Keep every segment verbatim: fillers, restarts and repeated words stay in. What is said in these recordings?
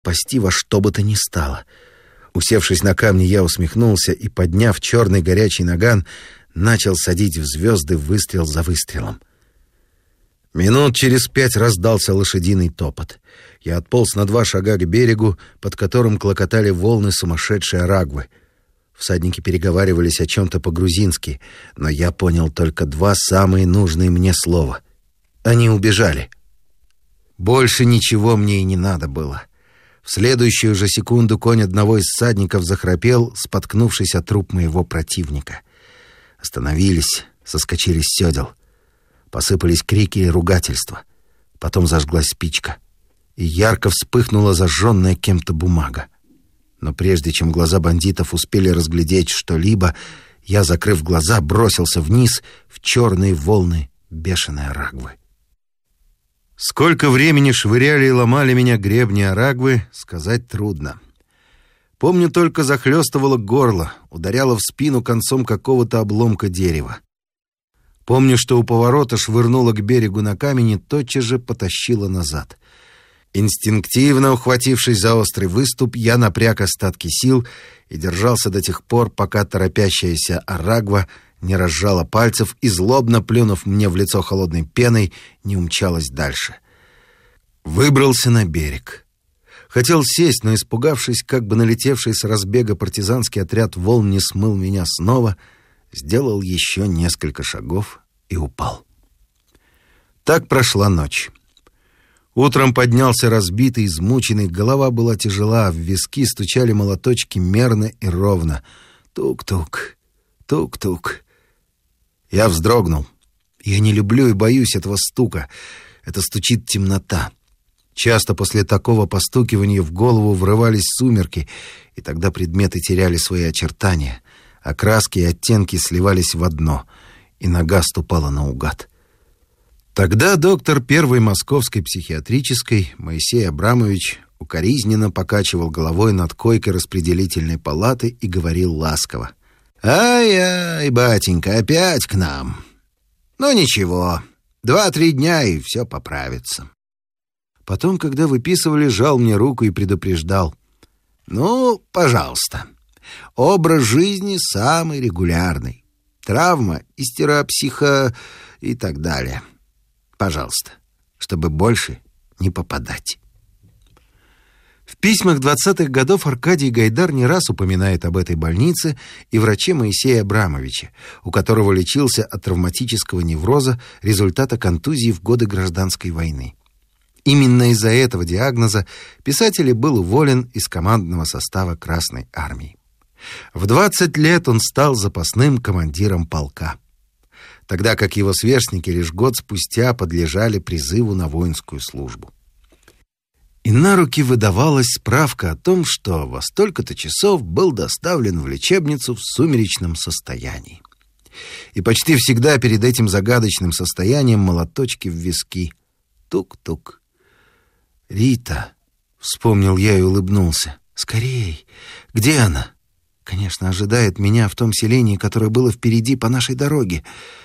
спасти во что бы то ни стало. Усевшись на камни, я усмехнулся и, подняв черный горячий наган, начал садить в звезды выстрел за выстрелом. Минут через пять раздался лошадиный топот. Я отполз на два шага к берегу, под которым клокотали волны сумасшедшей Арагвы. Всадники переговаривались о чем-то по-грузински, но я понял только два самые нужные мне слова. Они убежали. Больше ничего мне и не надо было. В следующую же секунду конь одного из всадников захрапел, споткнувшись о труп моего противника. Остановились, соскочили с седел. Посыпались крики и ругательства. Потом зажглась спичка, и ярко вспыхнула зажженная кем-то бумага. Но прежде чем глаза бандитов успели разглядеть что-либо, я, закрыв глаза, бросился вниз в черные волны бешеной Арагвы. Сколько времени швыряли и ломали меня гребни Арагвы, сказать трудно. Помню, только захлестывало горло, ударяло в спину концом какого-то обломка дерева. Помню, что у поворота швырнуло к берегу на камень и тотчас же потащило назад. Инстинктивно ухватившись за острый выступ, я напряг остатки сил и держался до тех пор, пока торопящаяся Арагва не разжала пальцев и, злобно плюнув мне в лицо холодной пеной, не умчалась дальше. Выбрался на берег. Хотел сесть, но, испугавшись, как бы налетевший с разбега партизанский отряд волн не смыл меня снова, сделал еще несколько шагов и упал. Так прошла ночь. Утром поднялся разбитый, измученный, голова была тяжела, в виски стучали молоточки мерно и ровно. Тук-тук, тук-тук. Я вздрогнул. Я не люблю и боюсь этого стука. Это стучит темнота. Часто после такого постукивания в голову врывались сумерки, и тогда предметы теряли свои очертания, а краски и оттенки сливались в одно, и нога ступала наугад. Тогда доктор первой московской психиатрической Моисей Абрамович укоризненно покачивал головой над койкой распределительной палаты и говорил ласково: «Ай-ай, батенька, опять к нам. Ну ничего, два-три дня, и все поправится». Потом, когда выписывали, жал мне руку и предупреждал: «Ну, пожалуйста, образ жизни самый регулярный. Травма, истеропсихо и так далее. Пожалуйста, чтобы больше не попадать». В письмах двадцатых годов Аркадий Гайдар не раз упоминает об этой больнице и враче Моисея Абрамовича, у которого лечился от травматического невроза, результата контузии в годы гражданской войны. Именно из-за этого диагноза писатель и был уволен из командного состава Красной армии. В двадцать лет он стал запасным командиром полка, тогда как его сверстники лишь год спустя подлежали призыву на воинскую службу. И на руки выдавалась справка о том, что во столько-то часов был доставлен в лечебницу в сумеречном состоянии. И почти всегда перед этим загадочным состоянием молоточки в виски. Тук-тук. «Рита», — вспомнил я и улыбнулся. «Скорей! Где она?» «Конечно, ожидает меня в том селении, которое было впереди по нашей дороге».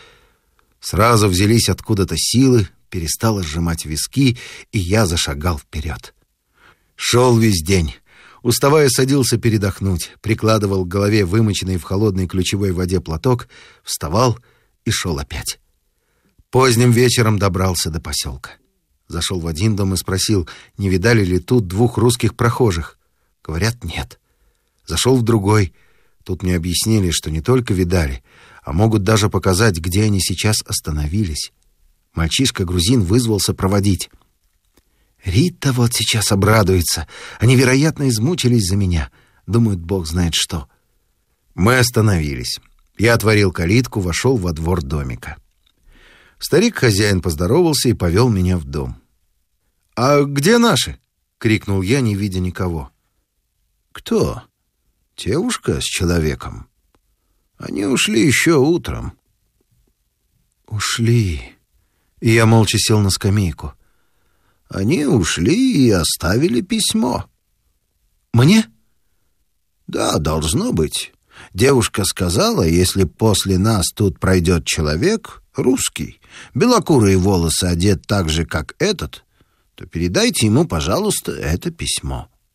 Сразу взялись откуда-то силы, перестало сжимать виски, и я зашагал вперед. Шел весь день. Уставая, садился передохнуть, прикладывал к голове вымоченный в холодной ключевой воде платок, вставал и шел опять. Поздним вечером добрался до поселка. Зашел в один дом и спросил, не видали ли тут двух русских прохожих. Говорят, нет. Зашел в другой. Тут мне объяснили, что не только видали, а могут даже показать, где они сейчас остановились. Мальчишка-грузин вызвался проводить. Рита вот сейчас обрадуется. Они, вероятно, измучились за меня. Думают, бог знает что. Мы остановились. Я отворил калитку, вошел во двор домика. Старик-хозяин поздоровался и повел меня в дом. «А где наши?» — крикнул я, не видя никого. «Кто? Девушка с человеком. Они ушли еще утром». «Ушли?» И я молча сел на скамейку. «Они ушли и оставили письмо». «Мне?» «Да, должно быть. Девушка сказала, если после нас тут пройдет человек, русский, белокурые волосы одет так же, как этот, то передайте ему, пожалуйста, это письмо».